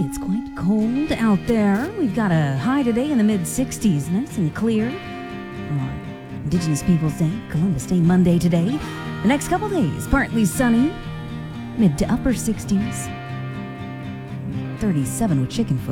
it's quite cold out there. We've got a high today in the mid-60s, nice and clear. Indigenous Peoples Day, Columbus Day Monday today. The next couple days, partly sunny, mid to upper 60s. 37 with Chickenfoot.